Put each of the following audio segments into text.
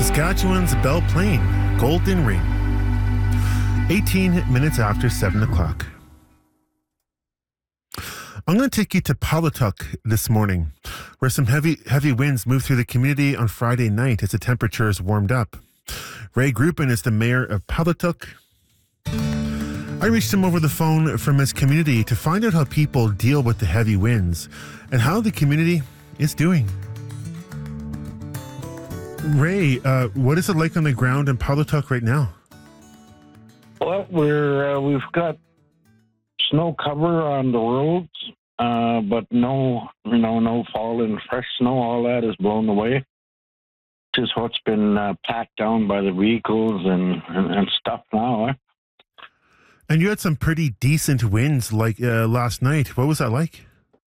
Saskatchewan's Belle Plaine, Golden Ring. 18 minutes after 7 o'clock. I'm going to take you to Paulatuk this morning, where some heavy winds moved through the community on Friday night as the temperatures warmed up. Ray Gruppen is the mayor of Paulatuk. I reached him over the phone from his community to find out how people deal with the heavy winds and how the community is doing. Ray, what is it like on the ground in Paulatuk right now? Well, we've got snow cover on the roads, but no fallen fresh snow. All that is blown away. Just what's been packed down by the vehicles and stuff now. And you had some pretty decent winds like last night. What was that like?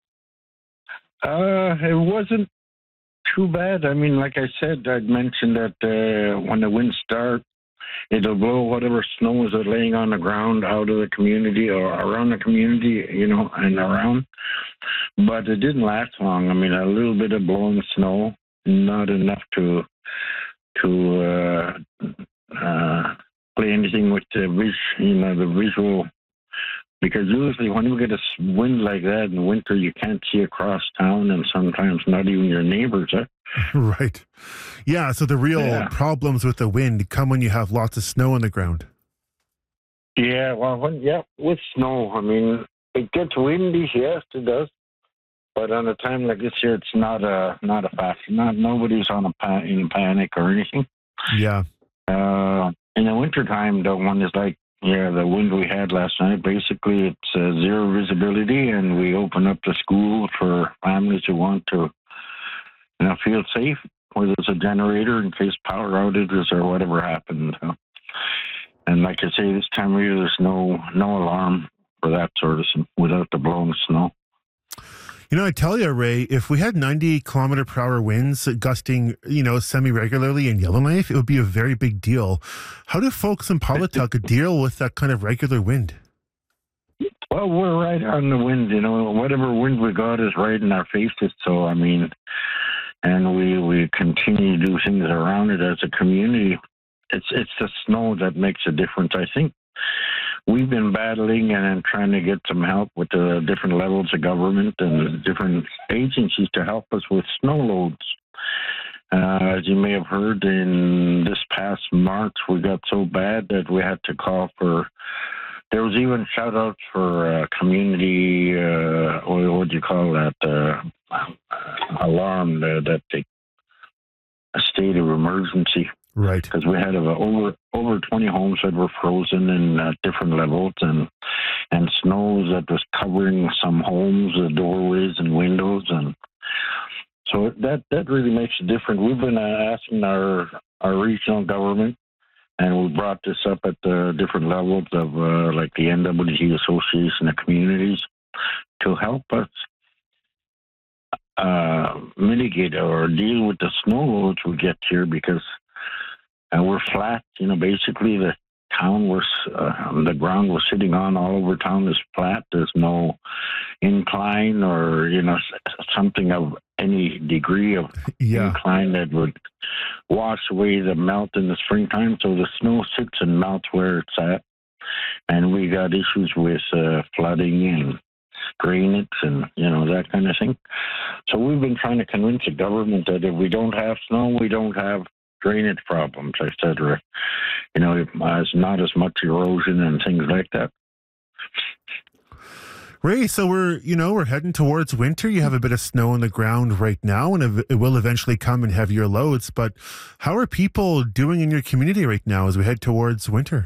It wasn't too bad. I mean, like I said, I'd mentioned that when the winds start, it'll blow whatever snow is laying on the ground out of the community or around the community, and around. But it didn't last long. I mean, a little bit of blowing snow, not enough to play anything with the visual. Because usually when you get a wind like that in winter, you can't see across town, and sometimes not even your neighbors. Right. Yeah, so the real problems with the wind come when you have lots of snow on the ground. Yeah, well, with snow, I mean, it gets windy, yes, it does. But on a time like this year, it's not a factor. Nobody's in panic or anything. Yeah. In the wintertime, the one is like, the wind we had last night, basically it's zero visibility, and we open up the school for families who want to feel safe, whether it's a generator in case power outages or whatever happened. And like I say, this time of year, there's no alarm for that sort of thing without the blowing snow. I tell you, Ray, if we had 90-kilometer-per-hour winds gusting, semi-regularly in Yellowknife, it would be a very big deal. How do folks in Paulatuk deal with that kind of regular wind? Well, we're right on the wind. Whatever wind we got is right in our faces. So, I mean, and we continue to do things around it as a community. It's the snow that makes a difference, I think. We've been battling and trying to get some help with the different levels of government and different agencies to help us with snow loads. As you may have heard, in this past March, we got so bad that we had to call for. There was even shout-outs for community, what do you call that, alarm, a state of emergency. Right. Because we had over 20 homes that were frozen in different levels, and snows that was covering some homes, the doorways and windows, and so that really makes a difference. We've been asking our regional government, and we brought this up at the different levels of like the NWG Association of Communities to help us mitigate or deal with the snow loads we get here, because we're flat. Basically the town the ground we're sitting on all over town is flat. There's no incline or, something of any degree of incline that would wash away the melt in the springtime. So the snow sits and melts where it's at. And we got issues with flooding and drainage and, that kind of thing. So we've been trying to convince the government that if we don't have snow, we don't have drainage problems, etc. There's not as much erosion and things like that. Ray, so we're heading towards winter. You have a bit of snow on the ground right now, and it will eventually come in heavier loads. But how are people doing in your community right now as we head towards winter?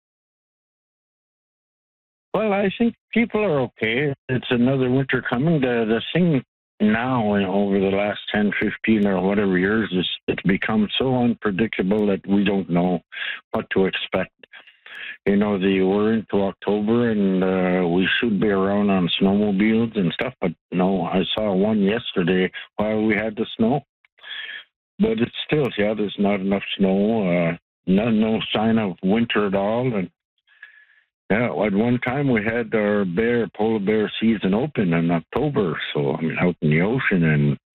Well, I think people are okay. It's another winter coming. The thing now, over the last 10, 15 or whatever years, it's become so unpredictable that we don't know what to expect. We're into October, and we should be around on snowmobiles and stuff, but no, I saw one yesterday while we had the snow. But it's still, there's not enough snow, no sign of winter at all. And at one time we had our polar bear season open in October, so out in the ocean, and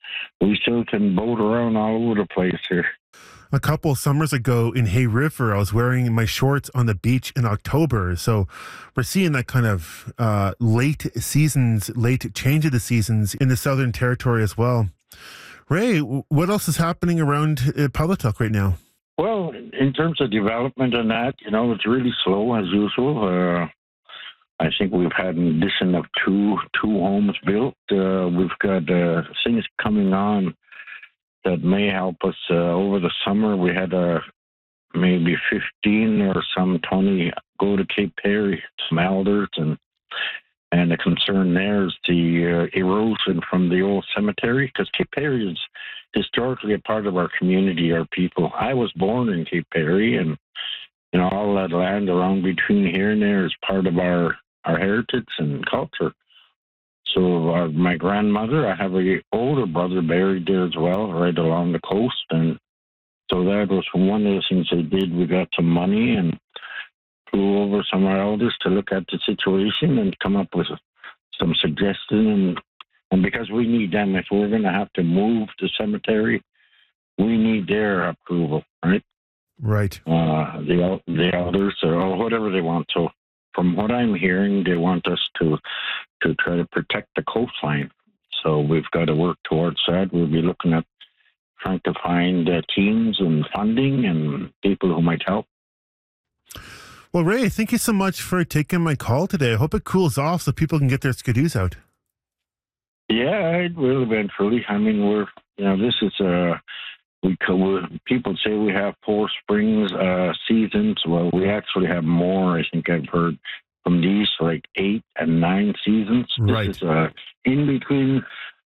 we still can boat around all over the place here. A couple summers ago in Hay River, I was wearing my shorts on the beach in October. So we're seeing that kind of late change of the seasons in the Southern Territory as well. Ray, what else is happening around Paulatuk right now? Well, in terms of development and that, it's really slow as usual. I think we've had an addition of two homes built. We've got things coming on that may help us over the summer. We had maybe 15 or some 20 go to Cape Perry, some elders, and the concern there is the erosion from the old cemetery, because Cape Perry is historically a part of our community, our people. I was born in Cape Perry, and all that land around between here and there is part of our heritage and culture. So my grandmother, I have an older brother buried there as well, right along the coast. And so that was one of the things they did. We got some money and flew over some of our elders to look at the situation and come up with some suggestions. And because we need them, if we're going to have to move the cemetery, we need their approval, right? Right. The elders or whatever they want. So from what I'm hearing, they want us to try to protect the coastline. So we've got to work towards that. We'll be looking at trying to find teams and funding and people who might help. Well, Ray, thank you so much for taking my call today. I hope it cools off so people can get their skidoos out. Yeah, it will eventually. I mean, this is people say we have 4 springs seasons. Well, we actually have more. I think I've heard from these like 8 and 9 seasons. Right. This is in between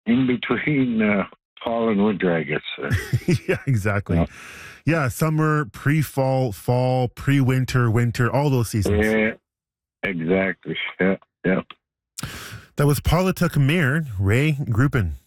fall and winter, I guess. Yeah, exactly. Yeah, summer, pre-fall, fall, pre-winter, winter, all those seasons. Yeah, exactly. Yeah. That was Paulatuk Mayor Ray Grupen.